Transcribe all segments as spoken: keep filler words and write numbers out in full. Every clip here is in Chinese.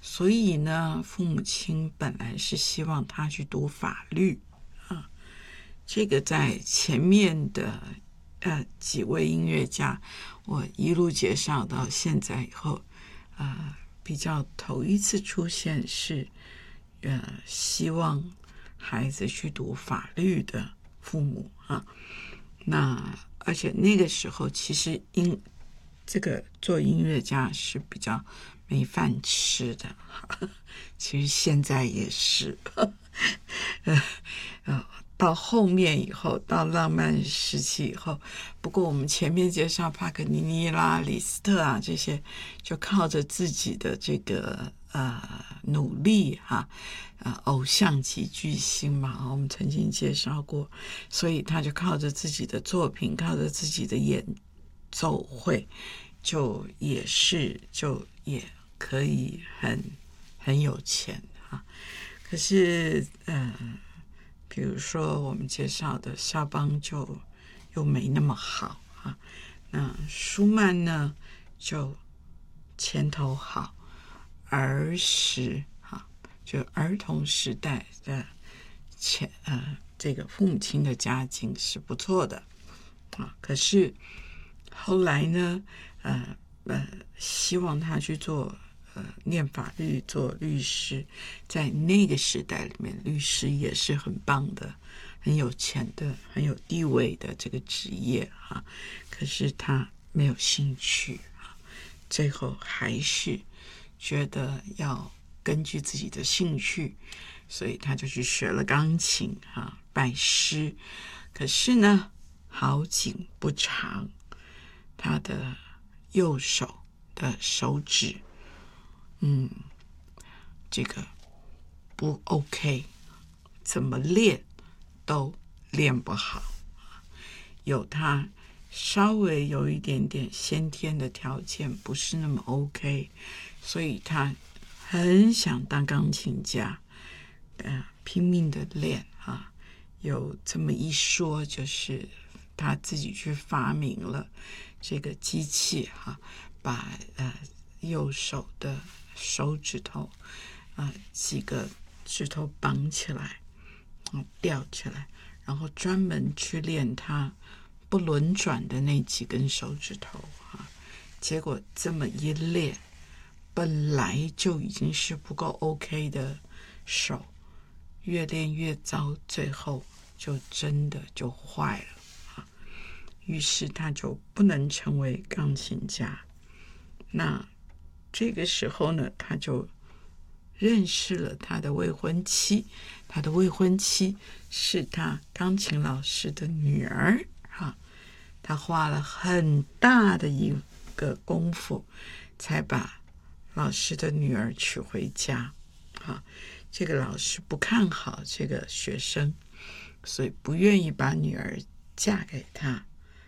所以呢，父母亲本来是希望他去读法律啊。这个在前面的呃几位音乐家，我一路介绍到现在以后，呃，比较头一次出现是呃希望孩子去读法律的父母啊。那而且那个时候其实音这个做音乐家是比较没饭吃的，其实现在也是。呃呃到后面以后，到浪漫时期以后，不过我们前面介绍帕格尼尼啦、李斯特啊这些，就靠着自己的这个呃努力哈、啊，呃偶像级巨星嘛，我们曾经介绍过，所以他就靠着自己的作品，靠着自己的演奏会，就也是就也可以很很有钱哈、啊。可是呃。比如说我们介绍的肖邦就又没那么好啊，那舒曼呢就前头好，儿时啊，就儿童时代的前呃这个父母亲的家境是不错的啊，可是后来呢呃呃希望他去做呃，念法律做律师，在那个时代里面，律师也是很棒的、很有钱的、很有地位的这个职业啊。可是他没有兴趣啊，最后还是觉得要根据自己的兴趣，所以他就去学了钢琴啊，拜师。可是呢，好景不长，他的右手的手指。嗯，这个不 OK， 怎么练都练不好。有他稍微有一点点先天的条件不是那么 OK， 所以他很想当钢琴家，呃，拼命的练啊。有这么一说，就是他自己去发明了这个机器哈、啊，把呃右手的手指头啊、呃、几个指头绑起来，嗯，吊起来，然后专门去练它不轮转的那几根手指头啊。结果这么一练，本来就已经是不够 OK 的手，越练越糟，最后就真的就坏了啊。于是他就不能成为钢琴家。那这个时候呢，他就认识了他的未婚妻，他的未婚妻是他钢琴老师的女儿哈，他花了很大的一个功夫，才把老师的女儿娶回家哈。这个老师不看好这个学生，所以不愿意把女儿嫁给他，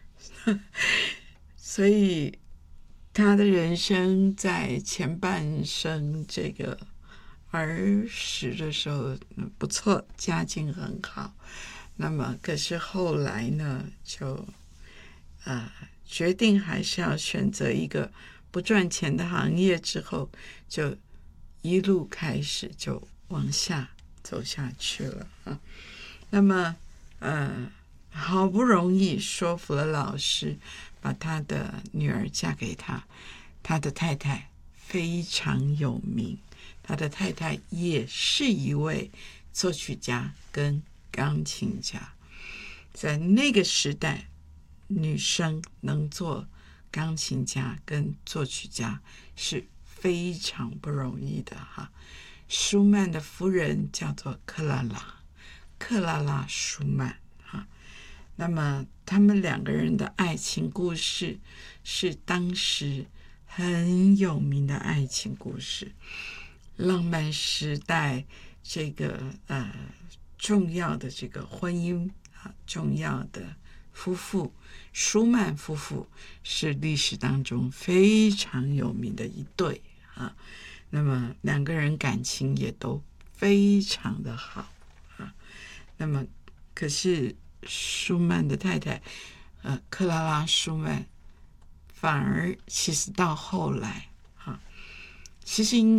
所以他的人生在前半生这个儿时的时候不错，家境很好。那么可是后来呢，就呃决定还是要选择一个不赚钱的行业，之后就一路开始就往下走下去了啊。那么呃好不容易说服了老师，把他的女儿嫁给他，他的太太非常有名，他的太太也是一位作曲家跟钢琴家。在那个时代，女生能做钢琴家跟作曲家是非常不容易的哈。舒曼的夫人叫做克拉拉，克拉拉舒曼哈。那么他们两个人的爱情故事是当时很有名的爱情故事，浪漫时代这个呃重要的这个婚姻啊，重要的夫妇，舒曼夫妇是历史当中非常有名的一对啊。那么两个人感情也都非常的好啊。那么可是舒曼的太太呃克拉拉舒曼反而其实到后来啊，其实应